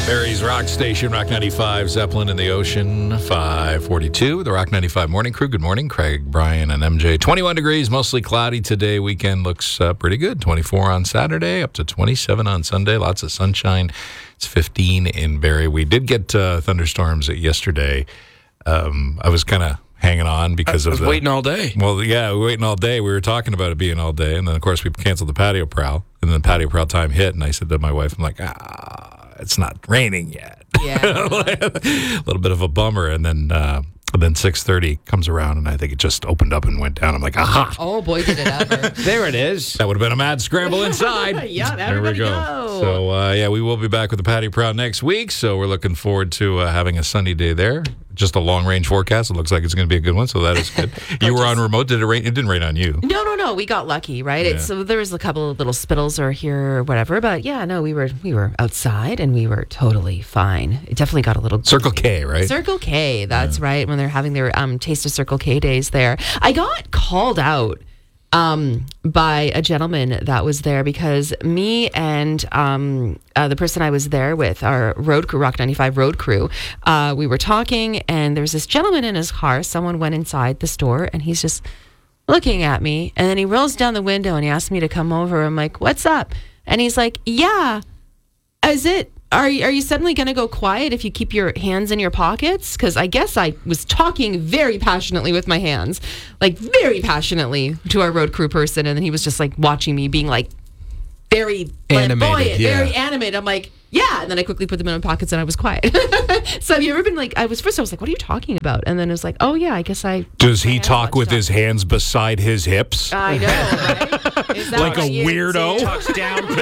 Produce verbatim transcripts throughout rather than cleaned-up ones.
Barry's Rock Station, Rock ninety-five, Zeppelin in the Ocean, five forty-two. The Rock ninety-five Morning Crew. Good morning, Craig, Brian, and M J. twenty-one degrees, mostly cloudy today. Weekend looks uh, pretty good. twenty-four on Saturday, up to twenty-seven on Sunday. Lots of sunshine. It's fifteen in Barrie. We did get uh, thunderstorms yesterday. Um, I was kind of hanging on because I was of the, waiting all day. Well, yeah, we were waiting all day. We were talking about it being all day, and then of course we canceled the patio prowl, and then the patio prowl time hit, and I said to my wife, I'm like, ah, it's not raining yet. Yeah. A little bit of a bummer, and then uh, and then six thirty comes around, and I think it just opened up and went down. I'm like, aha! Oh boy, did it ever! There it is. That would have been a mad scramble inside. Yeah, there we go. go. So uh, yeah, we will be back with the patio prowl next week. So we're looking forward to uh, having a sunny day there. Just a long range forecast. It looks like it's going to be a good one, so that is good. You were on remote. Did it rain? It didn't rain on you. No, no, no. We got lucky, right? Yeah. It's, so there was a couple of little spittles or here or whatever, but yeah, no, we were we were outside and we were totally fine. It definitely got a little Circle K, right? Circle K, that's yeah. right. When they're having their um, Taste of Circle K days there, I got called out um, by a gentleman that was there because me and um, uh, the person I was there with, our road crew, Rock ninety-five road crew, uh, we were talking, and there was this gentleman in his car. Someone went inside the store, and he's just looking at me, and then he rolls down the window and he asked me to come over. I'm like, "What's up?" And he's like, "Yeah, is it? Are you, are you suddenly going to go quiet if you keep your hands in your pockets?" Because I guess I was talking very passionately with my hands, like very passionately to our road crew person. And then he was just like watching me being like very animated, flamboyant, yeah. very animated. I'm like, yeah. And then I quickly put them in my pockets and I was quiet. So have you ever been like, I was first I was like, what are you talking about? And then it was like, oh yeah, I guess I. Does he talk with his hands beside his hips? I know, right? Is that Like what a you weirdo? do? Talks down to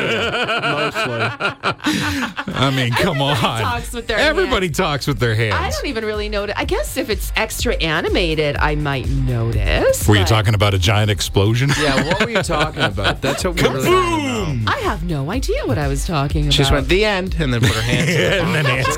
mostly. I mean, come Everybody on. talks with their Everybody hands. talks with their hands. I don't even really notice. I guess if it's extra animated, I might notice. Were you but talking about a giant explosion? Yeah, what were you talking about? That's what we really want to know. I have no idea what I was talking about. She just went, the end, and then put her hands in her and then hands.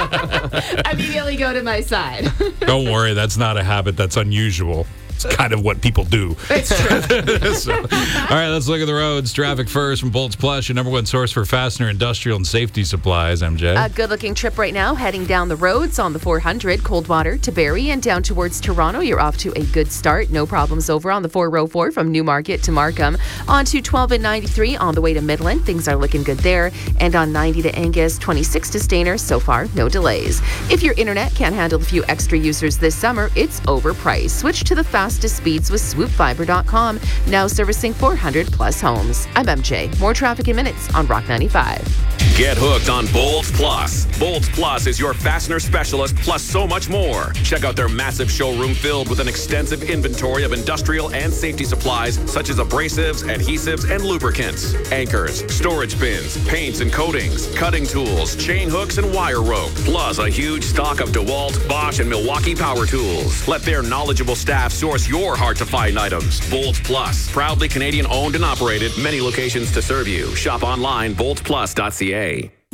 I immediately go to my side. Don't worry, that's not a habit. That's unusual. It's kind of what people do. It's true. So, all right, let's look at the roads. Traffic first from Bolts Plus, your number one source for fastener, industrial, and safety supplies. M J. A good-looking trip right now, heading down the roads on the four hundred, Coldwater to Barrie and down towards Toronto. You're off to a good start. No problems over on the four oh four from Newmarket to Markham. On to twelve and ninety-three on the way to Midland. Things are looking good there. And on ninety to Angus, twenty-six to Stainer. So far, no delays. If your internet can't handle a few extra users this summer, it's overpriced. Switch to the fastest speeds with swoop fiber dot com, now servicing four hundred plus homes. I'm M J. More traffic in minutes on Rock ninety-five. Get hooked on Bolts Plus. Bolts Plus is your fastener specialist, plus so much more. Check out their massive showroom filled with an extensive inventory of industrial and safety supplies such as abrasives, adhesives, and lubricants, anchors, storage bins, paints and coatings, cutting tools, chain hooks, and wire rope, plus a huge stock of DeWalt, Bosch, and Milwaukee power tools. Let their knowledgeable staff source your hard-to-find items. Bolts Plus, proudly Canadian-owned and operated, many locations to serve you. Shop online, bolts plus dot c a.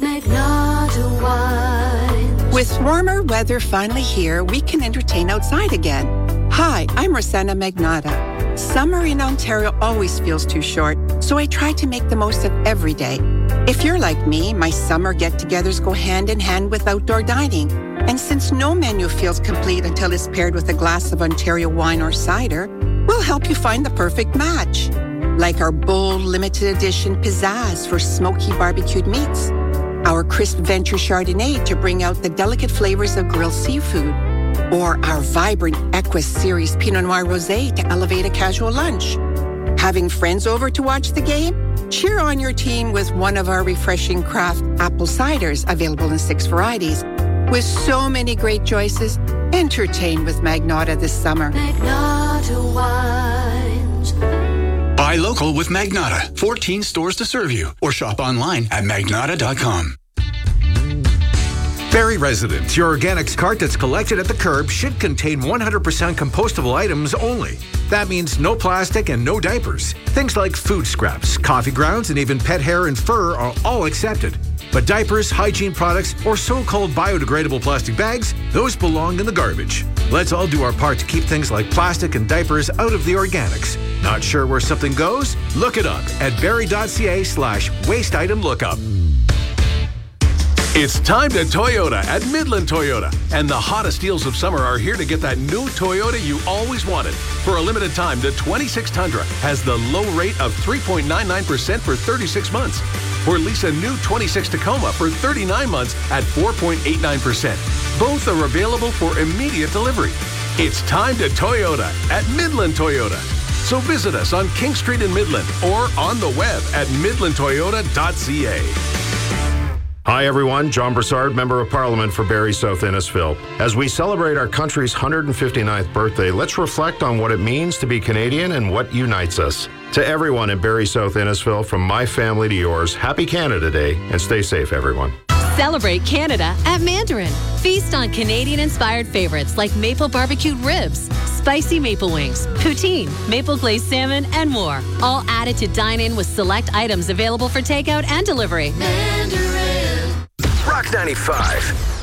Magnata wine. With warmer weather finally here, we can entertain outside again. Hi, I'm Rosanna Magnata. Summer in Ontario always feels too short, so I try to make the most of every day. If you're like me, my summer get-togethers go hand in hand with outdoor dining. And since no menu feels complete until it's paired with a glass of Ontario wine or cider, we'll help you find the perfect match. Like our bold limited edition pizzazz for smoky barbecued meats, our crisp Venture Chardonnay to bring out the delicate flavors of grilled seafood, or our vibrant Equus Series Pinot Noir Rosé to elevate a casual lunch. Having friends over to watch the game? Cheer on your team with one of our refreshing craft apple ciders available in six varieties. With so many great choices, entertain with Magnata this summer. Magnata Wines. Buy local with Magnata. fourteen stores to serve you. Or shop online at magnata dot com. Barrie residents, your organics cart that's collected at the curb should contain one hundred percent compostable items only. That means no plastic and no diapers. Things like food scraps, coffee grounds, and even pet hair and fur are all accepted. But diapers, hygiene products, or so-called biodegradable plastic bags, those belong in the garbage. Let's all do our part to keep things like plastic and diapers out of the organics. Not sure where something goes? Look it up at barrie dot c a slash waste item lookup. It's time to Toyota at Midland Toyota. And the hottest deals of summer are here to get that new Toyota you always wanted. For a limited time, the twenty-six Tundra has the low rate of three point nine nine percent for thirty-six months. Or lease a new twenty-six Tacoma for thirty-nine months at four point eight nine percent. Both are available for immediate delivery. It's time to Toyota at Midland Toyota. So visit us on King Street in Midland or on the web at midland toyota dot c a. Hi everyone, John Broussard, Member of Parliament for Barrie South Innisfil. As we celebrate our country's one hundred fifty-ninth birthday, let's reflect on what it means to be Canadian and what unites us. To everyone in Barrie South Innisfil, from my family to yours, happy Canada Day and stay safe everyone. Celebrate Canada at Mandarin. Feast on Canadian-inspired favorites like maple barbecued ribs, spicy maple wings, poutine, maple glazed salmon, and more. All added to dine in with select items available for takeout and delivery. Mandarin. Rock ninety-five.